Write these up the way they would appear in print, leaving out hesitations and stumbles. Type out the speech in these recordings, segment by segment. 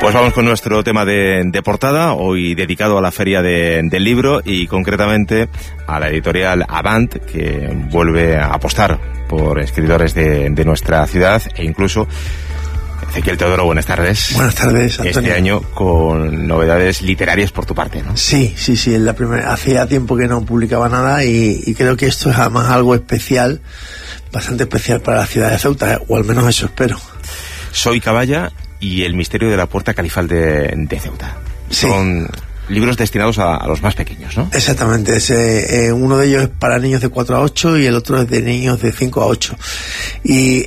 Pues vamos con nuestro tema de portada, hoy dedicado a la Feria del Libro y concretamente a la editorial Avant, que vuelve a apostar por escritores de nuestra ciudad e incluso... Ezequiel Teodoro, buenas tardes. Buenas tardes, Antonio. Este año con novedades literarias por tu parte, ¿no? Sí, es la primera. Hacía tiempo que no publicaba nada y creo que esto es además algo especial, bastante especial para la ciudad de Ceuta, o al menos eso espero. Soy Caballa y el misterio de la puerta califal de Ceuta. Sí. Son libros destinados a los más pequeños, ¿no? Exactamente. Uno de ellos es para niños de 4 a 8 y el otro es de niños de 5 a 8. Y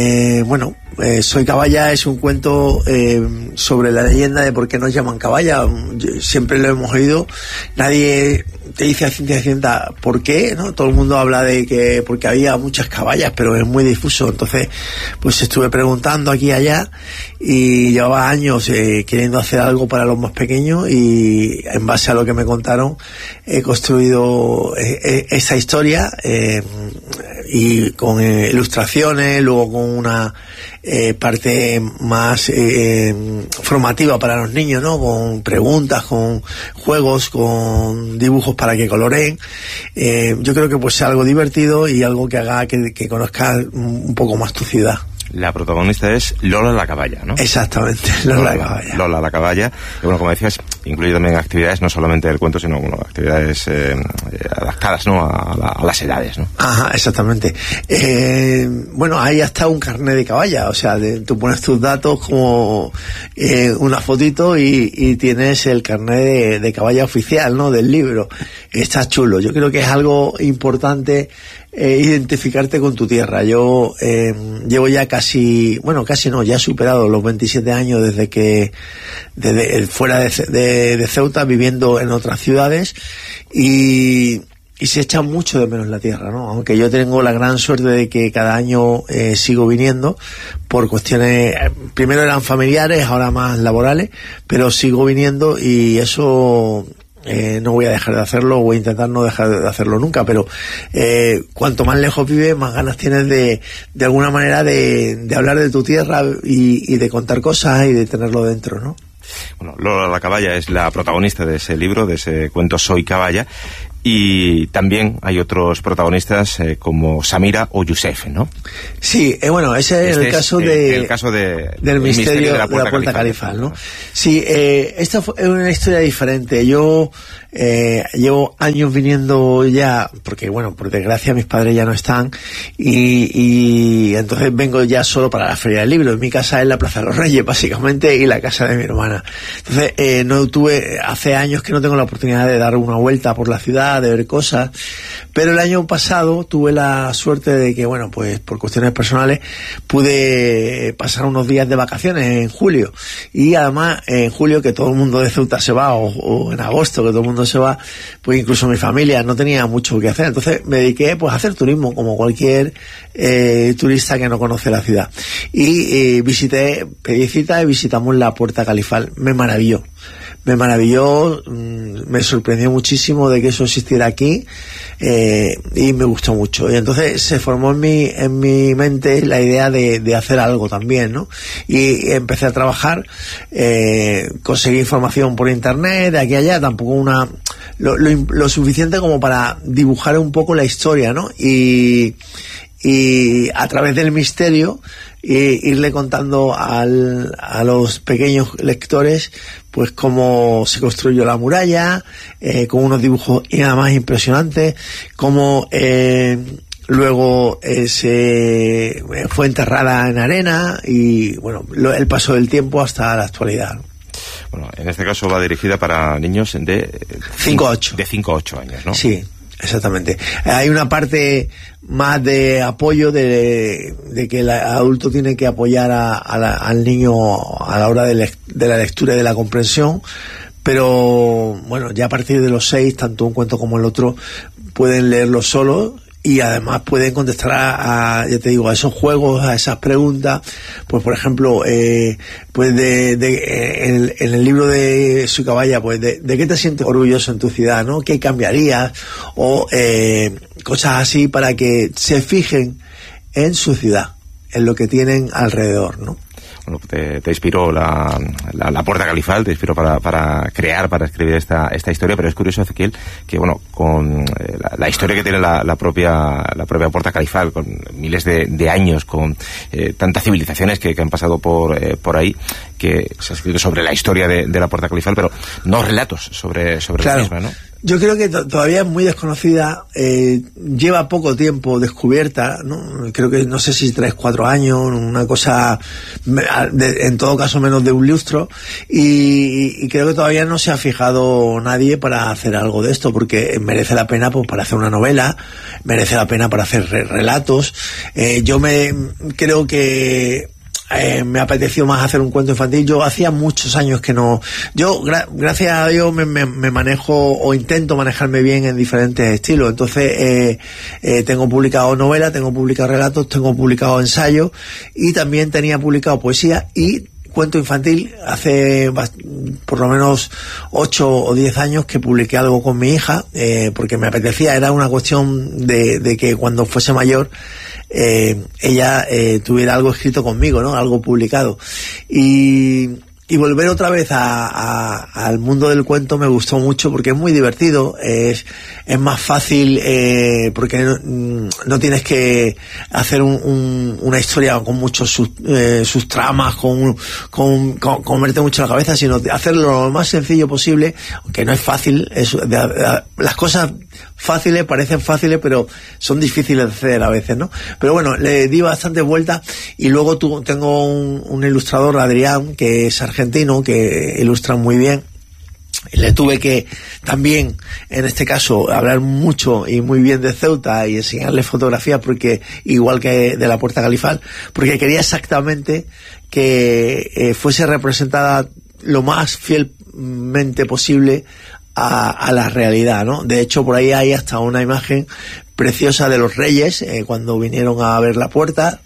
Soy Caballa es un cuento sobre la leyenda de por qué nos llaman Caballa. Siempre lo hemos oído. Nadie te dice a ciencia cierta por qué, ¿no? Todo el mundo habla de que porque había muchas caballas, pero es muy difuso. Entonces, pues estuve preguntando aquí y allá y llevaba años queriendo hacer algo para los más pequeños y en base a lo que me contaron he construido esta historia y con ilustraciones, luego con una parte más formativa para los niños, ¿no? Con preguntas, con juegos, con dibujos para que coloreen. Yo creo que pues sea algo divertido y algo que haga que conozcas un poco más tu ciudad. La protagonista es Lola la Caballa, ¿no? Exactamente, Lola la Caballa. Lola la Caballa. Y bueno, como decías, incluye también actividades no solamente del cuento, sino actividades adaptadas, ¿no? A las edades, ¿no? Ajá, exactamente. Hay hasta un carnet de caballa, o sea, tú pones tus datos como una fotito y tienes el carnet de caballa oficial, ¿no? Del libro. Está chulo. Yo creo que es algo importante identificarte con tu tierra. Yo llevo ya ya he superado los 27 años desde fuera de Ceuta, viviendo en otras ciudades y se echa mucho de menos la tierra, ¿no? Aunque yo tengo la gran suerte de que cada año sigo viniendo por cuestiones, primero eran familiares, ahora más laborales, pero sigo viniendo y eso... no voy a dejar de hacerlo, voy a intentar no dejar de hacerlo nunca, pero cuanto más lejos vives, más ganas tienes de alguna manera de hablar de tu tierra y de contar cosas y de tenerlo dentro, ¿no? Bueno, Lola la Caballa es la protagonista de ese libro, de ese cuento Soy Caballa, y también hay otros protagonistas como Samira o Youssef, ¿no? Sí, ese es el caso del misterio de la puerta califal, ¿no? Sí, esta es una historia diferente. Yo llevo años viniendo ya, porque por desgracia mis padres ya no están y entonces vengo ya solo para la Feria del Libro. Mi casa es la Plaza de los Reyes, básicamente, y la casa de mi hermana. Entonces, hace años que no tengo la oportunidad de dar una vuelta por la ciudad, de ver cosas, pero el año pasado tuve la suerte de que, pues por cuestiones personales pude pasar unos días de vacaciones en julio, y además en julio, que todo el mundo de Ceuta se va, o en agosto que todo el mundo se va, pues incluso mi familia no tenía mucho que hacer, entonces me dediqué pues a hacer turismo como cualquier turista que no conoce la ciudad, y pedí cita y visitamos la Puerta Califal. Me maravilló, me sorprendió muchísimo de que eso existiera aquí, y me gustó mucho, y entonces se formó en mi mente la idea de hacer algo también, ¿no? Y empecé a trabajar, conseguí información por internet de aquí a allá, tampoco lo suficiente como para dibujar un poco la historia, ¿no? Y a través del misterio irle contando a los pequeños lectores pues cómo se construyó la muralla, con unos dibujos nada más impresionantes, cómo luego se fue enterrada en arena y el paso del tiempo hasta la actualidad. Bueno, en este caso va dirigida para niños de 5 a 8. De 5 a 8 años, ¿no? Sí. Exactamente. Hay una parte más de apoyo de que el adulto tiene que apoyar al niño a la hora de la lectura y de la comprensión, pero ya a partir de los 6, tanto un cuento como el otro, pueden leerlo solos y además pueden contestar a esos juegos, a esas preguntas. Pues por ejemplo, en el libro de Soy Caballa, pues de qué te sientes orgulloso en tu ciudad, ¿no? ¿Qué cambiarías? O cosas así, para que se fijen en su ciudad, en lo que tienen alrededor, ¿no? bueno, te inspiró la Puerta Califal, te inspiró para escribir esta historia, pero es curioso, Ezequiel, que bueno, con la historia que tiene la propia Puerta Califal, con miles de años, con tantas civilizaciones que han pasado por ahí, que se ha escrito sobre la historia de la Puerta Califal, pero no relatos sobre la misma, ¿no? Yo creo que todavía es muy desconocida, lleva poco tiempo descubierta, ¿no? Creo que no sé si 3-4 años, una cosa, en todo caso menos de un lustro, y creo que todavía no se ha fijado nadie para hacer algo de esto, porque merece la pena pues para hacer una novela, merece la pena para hacer relatos. Yo creo que me apeteció más hacer un cuento infantil. Yo hacía muchos años que no... Yo, gracias a Dios, me manejo o intento manejarme bien en diferentes estilos. Entonces, tengo publicado novelas, tengo publicado relatos, tengo publicado ensayos, y también tenía publicado poesía y cuento infantil. Hace por lo menos 8 o 10 años que publiqué algo con mi hija, porque me apetecía. Era una cuestión de que cuando fuese mayor ella tuviera algo escrito conmigo, ¿no? Algo publicado. Y volver otra vez al mundo del cuento me gustó mucho, porque es muy divertido, es más fácil, porque no tienes que hacer una historia con muchos sus tramas, con comerte mucho la cabeza, sino hacerlo lo más sencillo posible, aunque no es fácil. Las cosas fáciles parecen fáciles, pero son difíciles de hacer a veces, ¿no? Pero bueno, le di bastante vuelta, y luego tengo un ilustrador, Adrián, que es argentino, que ilustra muy bien. Le tuve que también, en este caso, hablar mucho y muy bien de Ceuta y enseñarle fotografías, porque igual que de la Puerta Califal, porque quería exactamente que fuese representada lo más fielmente posible a la realidad, ¿no? De hecho, por ahí hay hasta una imagen preciosa de los reyes cuando vinieron a ver la puerta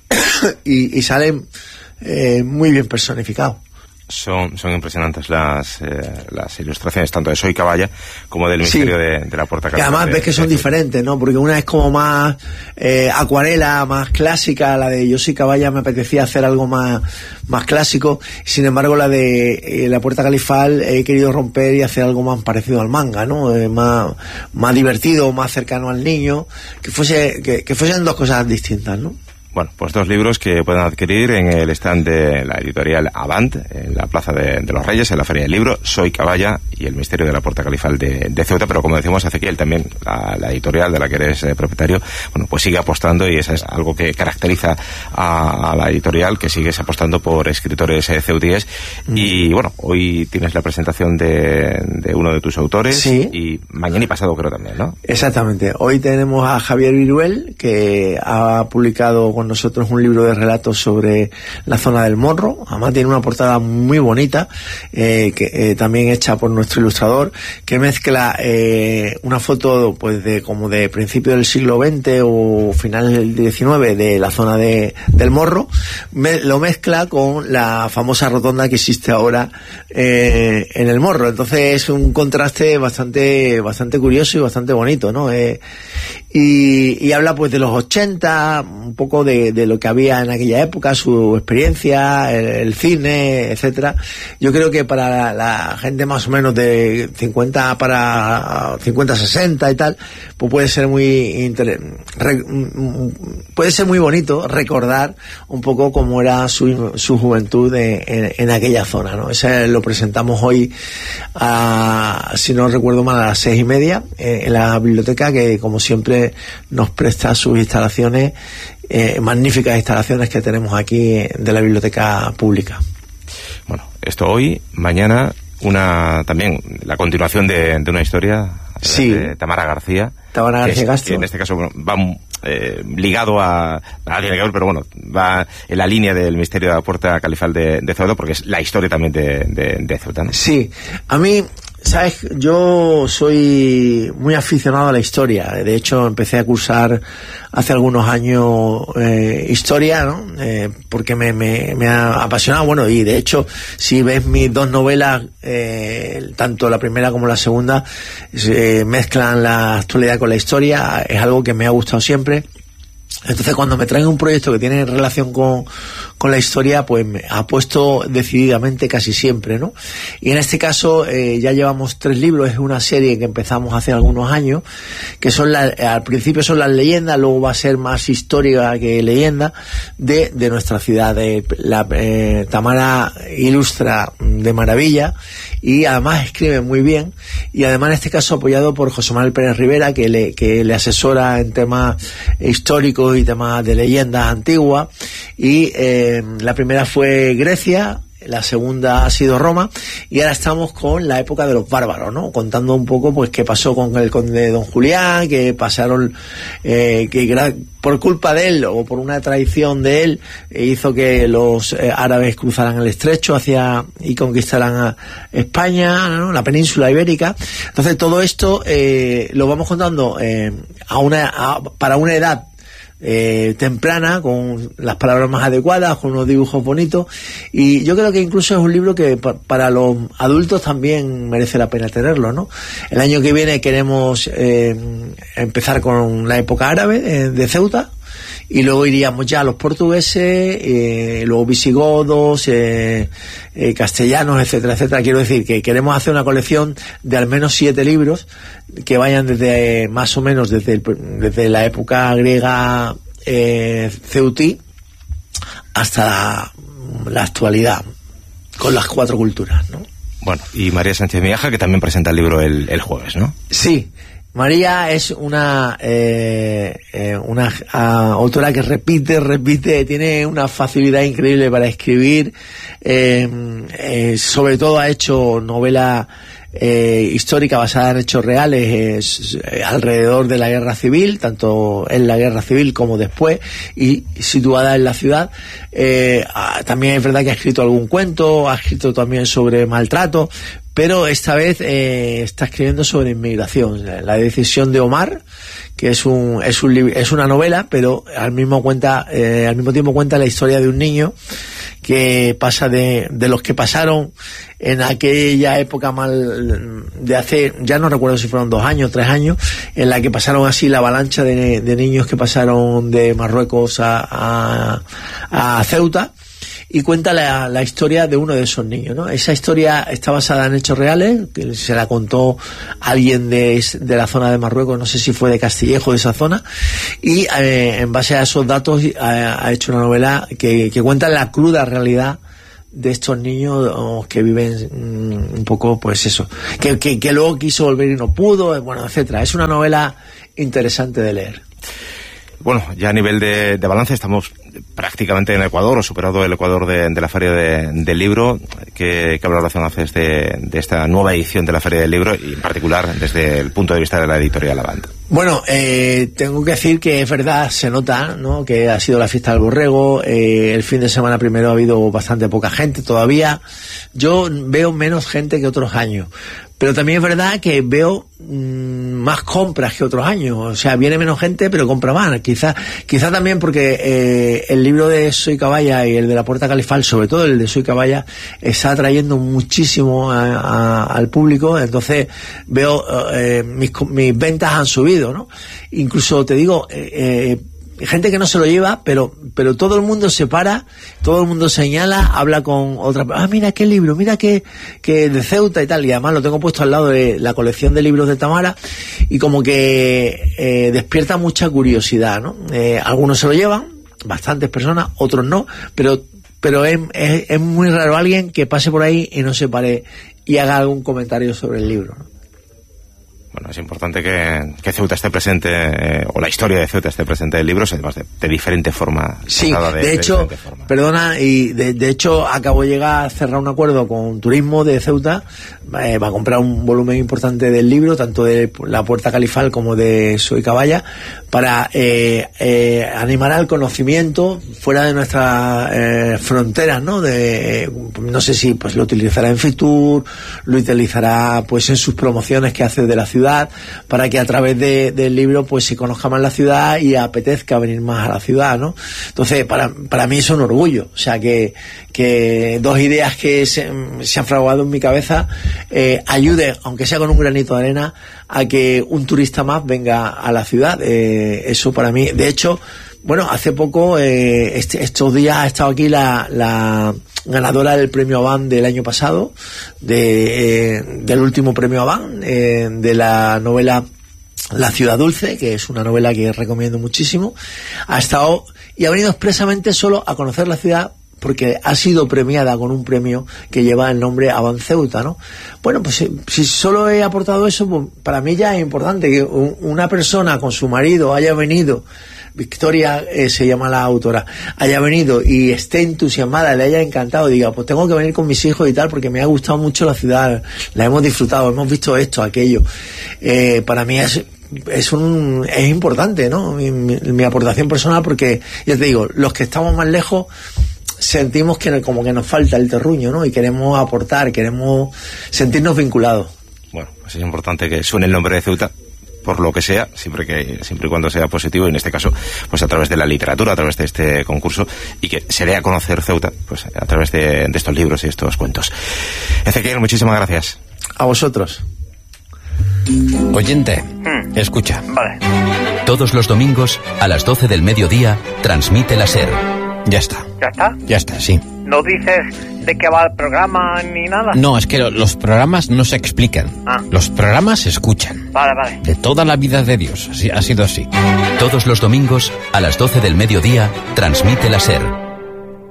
y salen muy bien personificados. Son impresionantes las ilustraciones, tanto de Soy Caballa como del misterio de la Puerta Califal. Y además ves que son diferentes, ¿no? Porque una es como más acuarela, más clásica. La de Yo Soy Caballa me apetecía hacer algo más clásico. Sin embargo, la de la Puerta Califal he querido romper y hacer algo más parecido al manga, ¿no? Más divertido, más cercano al niño, que fuesen dos cosas distintas, ¿no? Bueno, pues 2 libros que pueden adquirir en el stand de la editorial Avant, en la Plaza de los Reyes, en la Feria del Libro, Soy Caballa y El misterio de la Puerta Califal de Ceuta. Pero como decimos, Ezequiel, también la editorial de la que eres propietario, bueno, pues sigue apostando, y eso es algo que caracteriza a la editorial, que sigues apostando por escritores ceutíes. Y bueno, hoy tienes la presentación de uno de tus autores. Sí. Y mañana y pasado creo también, ¿no? Exactamente. Hoy tenemos a Javier Viruel, que ha publicado con nosotros un libro de relatos sobre la zona del Morro. Además tiene una portada muy bonita, que también hecha por nuestro ilustrador, que mezcla una foto pues como de principio del siglo XX o finales del XIX de la zona del Morro. Lo mezcla con la famosa rotonda que existe ahora en el Morro. Entonces es un contraste bastante curioso y bastante bonito, ¿no? Y habla pues de los 80, un poco de lo que había en aquella época, su experiencia, el cine, etcétera. Yo creo que para la gente más o menos de 50 para 50-60 y tal, pues puede ser muy bonito recordar un poco cómo era su juventud en aquella zona, ¿no? Ese lo presentamos hoy si no recuerdo mal, a las 6:30 en la biblioteca, que como siempre nos presta sus instalaciones, magníficas instalaciones que tenemos aquí de la biblioteca pública. Bueno, esto hoy, mañana también la continuación de una historia, sí, de Tamara García. Tamara García Castro. Que en este caso va ligado a tiene que ver, pero bueno, va en la línea del misterio de la Puerta Califal de Ceuta, porque es la historia también de Ceuta, ¿no? Sí, a mí, ¿sabes? Yo soy muy aficionado a la historia. De hecho, empecé a cursar hace algunos años historia, ¿no? Porque me ha apasionado. Bueno, y de hecho, si ves mis 2 novelas, tanto la primera como la segunda, mezclan la actualidad con la historia. Es algo que me ha gustado siempre. Entonces, cuando me traen un proyecto que tiene relación con la historia, pues me apuesto decididamente casi siempre, ¿no? Y en este caso, ya llevamos 3 libros, es una serie que empezamos hace algunos años, que son al principio son las leyendas, luego va a ser más histórica que leyenda de nuestra ciudad. Tamara ilustra de maravilla y además escribe muy bien, y además en este caso apoyado por José Manuel Pérez Rivera, que le asesora en temas históricos y temas de leyendas antiguas. Y la primera fue Grecia, la segunda ha sido Roma, y ahora estamos con la época de los bárbaros, ¿no? Contando un poco pues qué pasó con el conde Don Julián, que pasaron por culpa de él o por una traición de él, hizo que los árabes cruzaran el estrecho y conquistaran a España, ¿no? La península ibérica. Entonces todo esto lo vamos contando para una edad temprana, con las palabras más adecuadas, con unos dibujos bonitos, y yo creo que incluso es un libro que para los adultos también merece la pena tenerlo, ¿no? El año que viene queremos empezar con la época árabe de Ceuta, y luego iríamos ya a los portugueses, luego visigodos, castellanos, etcétera, etcétera. Quiero decir que queremos hacer una colección de al menos 7 libros que vayan desde más o menos desde la época griega ceutí hasta la actualidad, con las 4 culturas, ¿no? Bueno, y María Sánchez Migaja, que también presenta el libro el jueves, ¿no? Sí. María es una autora que repite, tiene una facilidad increíble para escribir, sobre todo ha hecho novela histórica basada en hechos reales, alrededor de la guerra civil, tanto en la guerra civil como después, y situada en la ciudad. También es verdad que ha escrito algún cuento, ha escrito también sobre maltrato, pero esta vez está escribiendo sobre inmigración. La decisión de Omar, que es una novela, pero al mismo tiempo cuenta la historia de un niño que pasa de los que pasaron en aquella época de hace, ya no recuerdo si fueron 2 años, 3 años, en la que pasaron así la avalancha de niños que pasaron de Marruecos a Ceuta. Y cuenta la historia de uno de esos niños, ¿no? Esa historia está basada en hechos reales, que se la contó alguien de la zona de Marruecos, no sé si fue de Castillejo, de esa zona, y en base a esos datos ha hecho una novela que cuenta la cruda realidad de estos niños que viven un poco, pues eso, que luego quiso volver y no pudo, bueno, etcétera. Es una novela interesante de leer. Bueno, ya a nivel de balance estamos prácticamente en Ecuador, o superado el Ecuador de la Feria del Libro. ¿Qué valoración haces de esta nueva edición de la Feria del Libro, y en particular desde el punto de vista de la editorial Avant? Bueno, tengo que decir que es verdad, se nota, ¿no?, que ha sido la fiesta del borrego. El fin de semana primero ha habido bastante poca gente todavía. Yo veo menos gente que otros años, pero también es verdad que veo más compras que otros años. O sea, viene menos gente pero compra más. Quizá también porque el libro de Soy Caballa y el de La Puerta Califal, sobre todo el de Soy Caballa, está atrayendo muchísimo al público. Entonces veo mis ventas han subido, ¿no? Incluso te digo, gente que no se lo lleva, pero todo el mundo se para, todo el mundo señala, habla con otra, mira qué libro, mira que de Ceuta y tal, y además lo tengo puesto al lado de la colección de libros de Tamara, y como que despierta mucha curiosidad, ¿no? Algunos se lo llevan, bastantes personas, otros no, pero es muy raro alguien que pase por ahí y no se pare y haga algún comentario sobre el libro, ¿no? Bueno, es importante que Ceuta esté presente, o la historia de Ceuta esté presente en libros, además de diferente forma. Sí, de hecho, perdona, y de hecho acabo de llegar a cerrar un acuerdo con Turismo de Ceuta, va a comprar un volumen importante del libro, tanto de La Puerta Califal como de Soy Caballa, para animar al conocimiento fuera de nuestras fronteras, ¿no? No sé si pues lo utilizará en Fitur, lo utilizará pues en sus promociones que hace de la ciudad, para que a través del libro pues se conozca más la ciudad y apetezca venir más a la ciudad, ¿no? Entonces para mí es un orgullo, o sea que 2 ideas que se han fraguado en mi cabeza ayude, aunque sea con un granito de arena, a que un turista más venga a la ciudad. Eso para mí, de hecho, Bueno, hace poco, estos días ha estado aquí la ganadora del premio Avant del año pasado, del último premio Avant, de la novela La ciudad dulce, que es una novela que recomiendo muchísimo. Ha estado y ha venido expresamente solo a conocer la ciudad porque ha sido premiada con un premio que lleva el nombre Avant Ceuta, ¿no? Bueno, pues si solo he aportado eso, pues para mí ya es importante que una persona con su marido haya venido, Victoria se llama la autora, haya venido y esté entusiasmada, le haya encantado, diga, pues tengo que venir con mis hijos y tal, porque me ha gustado mucho la ciudad, la hemos disfrutado, hemos visto esto, aquello. Para mí es importante, ¿no? Mi aportación personal, porque ya te digo, los que estamos más lejos sentimos que como que nos falta el terruño, ¿no? Y queremos aportar, queremos sentirnos vinculados. Bueno, pues es importante que suene el nombre de Ceuta, por lo que sea, siempre y cuando sea positivo, y en este caso, pues a través de la literatura, a través de este concurso, y que se dé a conocer Ceuta, pues a través de estos libros y estos cuentos. Ezequiel, muchísimas gracias. A vosotros. Oyente, escucha. Vale. Todos los domingos, a las 12 del mediodía, transmite la SER. Ya está. ¿Ya está? Ya está, sí. ¿No dices de qué va el programa ni nada? No, es que los programas no se explican. Los programas se escuchan. Vale. De toda la vida de Dios, ha sido así. Todos los domingos, a las 12 del mediodía, transmite la SER.